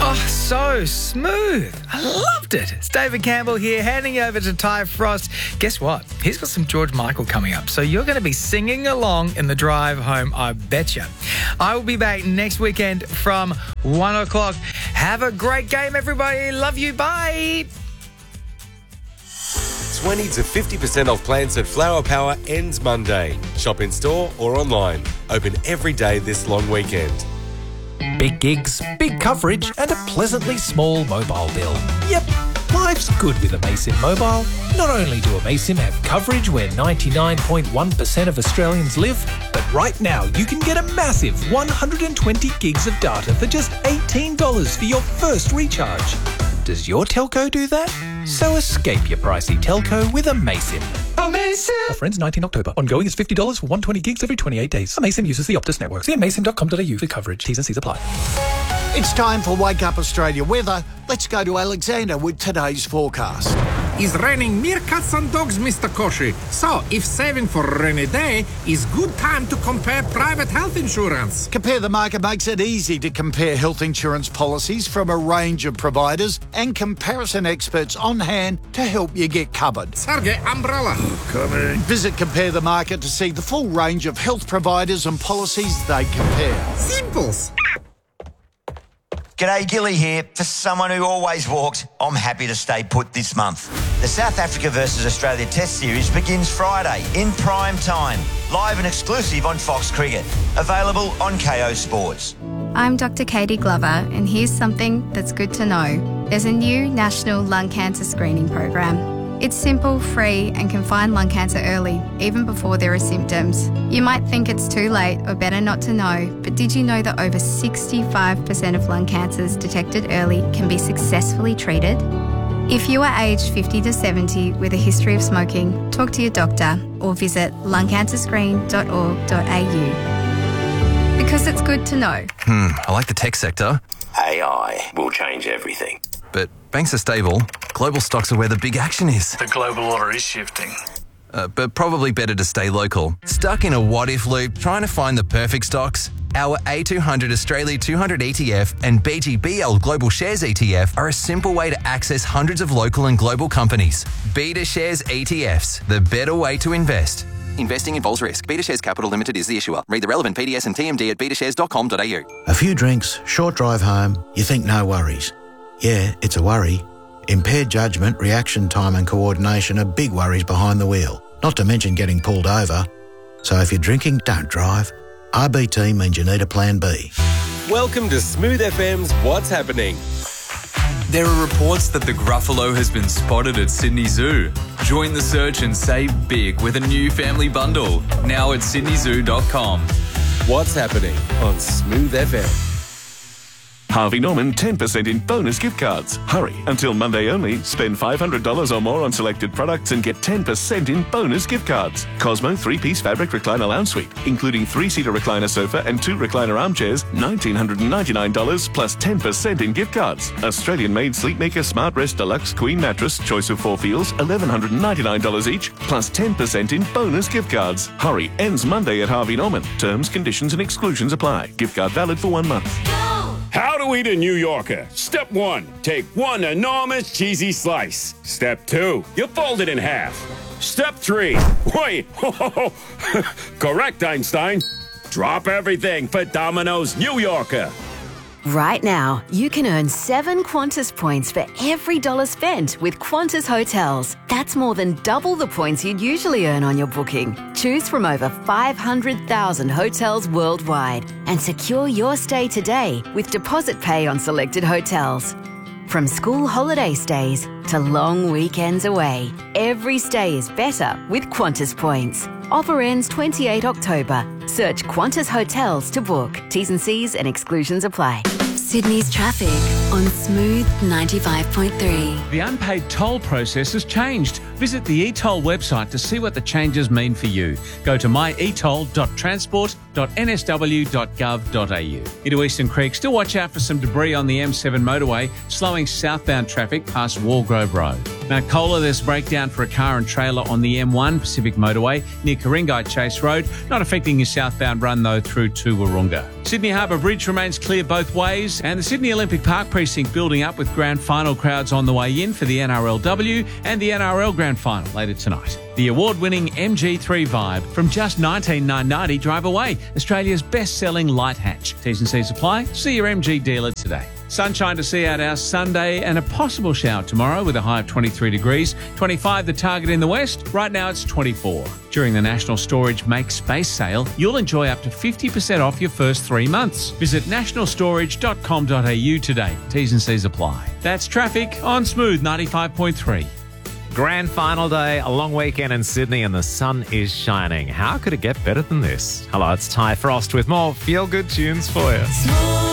Oh, so smooth. I loved it. It's David Campbell here, handing you over to Ty Frost. Guess what? He's got some George Michael coming up, so you're going to be singing along in the drive home, I betcha. I will be back next weekend from 1 o'clock. Have a great game, everybody. Love you. Bye. 20 to 50% off plants at Flower Power ends Monday. Shop in store or online. Open every day this long weekend. Big gigs, big coverage and a pleasantly small mobile bill. Yep, life's good with Amaysim Mobile. Not only do Amaysim have coverage where 99.1% of Australians live, but right now you can get a massive 120 gigs of data for just $18 for your first recharge. Does your telco do that? So escape your pricey telco with Amaysim. Amaysim! Offer ends 19 October. Ongoing is $50 for 120 gigs every 28 days. Amaysim uses the Optus network. See amaysim.com.au for coverage. T's and C's apply. It's time for Wake Up Australia weather. Let's go to Alexander with today's forecast. It's raining meerkats and dogs, Mr. Koshi. So, if saving for a rainy day, is good time to compare private health insurance. Compare the Market makes it easy to compare health insurance policies from a range of providers and comparison experts on hand to help you get covered. Sergey, umbrella. Coming. Visit Compare the Market to see the full range of health providers and policies they compare. Simples. G'day, Gilly here. For someone who always walks, I'm happy to stay put this month. The South Africa versus Australia Test Series begins Friday in prime time, live and exclusive on Fox Cricket. Available on KO Sports. I'm Dr. Katie Glover, and here's something that's good to know. There's a new national lung cancer screening program. It's simple, free, and can find lung cancer early, even before there are symptoms. You might think it's too late or better not to know, but did you know that over 65% of lung cancers detected early can be successfully treated? If you are aged 50 to 70 with a history of smoking, talk to your doctor or visit lungcancerscreen.org.au. Because it's good to know. I like the tech sector. AI will change everything. But banks are stable. Global stocks are where the big action is. The global order is shifting. But probably better to stay local. Stuck in a what-if loop trying to find the perfect stocks? Our A200 Australia 200 ETF and BGBL Global Shares ETF are a simple way to access hundreds of local and global companies. Beta Shares ETFs, the better way to invest. Investing involves risk. BetaShares Capital Limited is the issuer. Read the relevant PDS and TMD at betashares.com.au. A few drinks, short drive home, you think no worries. Yeah, it's a worry. Impaired judgment, reaction time and coordination are big worries behind the wheel, not to mention getting pulled over. So if you're drinking, don't drive. RBT means you need a plan B. Welcome to Smooth FM's What's Happening. There are reports that the Gruffalo has been spotted at Sydney Zoo. Join the search and save big with a new family bundle, now at sydneyzoo.com. What's Happening on Smooth FM. Harvey Norman 10% in bonus gift cards. Hurry, until Monday only. Spend $500 or more on selected products and get 10% in bonus gift cards. Cosmo 3-piece fabric recliner lounge suite, including 3-seater recliner sofa and 2 recliner armchairs, $1,999 plus 10% in gift cards. Australian-made Sleepmaker Smart Rest Deluxe Queen Mattress, choice of 4 feels, $1,199 each, plus 10% in bonus gift cards. Hurry, ends Monday at Harvey Norman. Terms, conditions and exclusions apply. Gift card valid for 1 month. How to eat a New Yorker. Step 1, take 1 enormous cheesy slice. Step 2, you fold it in half. Step 3, wait, correct, Einstein. Drop everything for Domino's New Yorker. Right now, you can earn 7 Qantas points for every $1 spent with Qantas Hotels. That's more than double the points you'd usually earn on your booking. Choose from over 500,000 hotels worldwide and secure your stay today with deposit pay on selected hotels. From school holiday stays to long weekends away, every stay is better with Qantas points. Offer ends 28 October. Search Qantas Hotels to book. T's and C's and exclusions apply. Sydney's traffic on Smooth 95.3. The unpaid toll process has changed. Visit the eToll website to see what the changes mean for you. Go to myetoll.transport.nsw.gov.au. Into Eastern Creek, still watch out for some debris on the M7 motorway, slowing southbound traffic past Walgrove Road. Mount Cola, there's a breakdown for a car and trailer on the M1 Pacific Motorway near Ku-ring-gai Chase Road, not affecting your southbound run though through to Wahroonga. Sydney Harbour Bridge remains clear both ways, and the Sydney Olympic Park precinct building up with grand final crowds on the way in for the NRLW and the NRL grand final later tonight. The award-winning MG3 Vibe from just $19,990 drive away, Australia's best-selling light hatch. T's and C's apply. See your MG dealer today. Sunshine to see out our Sunday and a possible shower tomorrow with a high of 23 degrees. 25 the target in the west. Right now it's 24. During the National Storage Make Space sale, you'll enjoy up to 50% off your first 3 months. Visit nationalstorage.com.au today. T's and C's apply. That's traffic on Smooth 95.3. Grand final day, a long weekend in Sydney, and the sun is shining. How could it get better than this? Hello, it's Ty Frost with more feel-good tunes for you.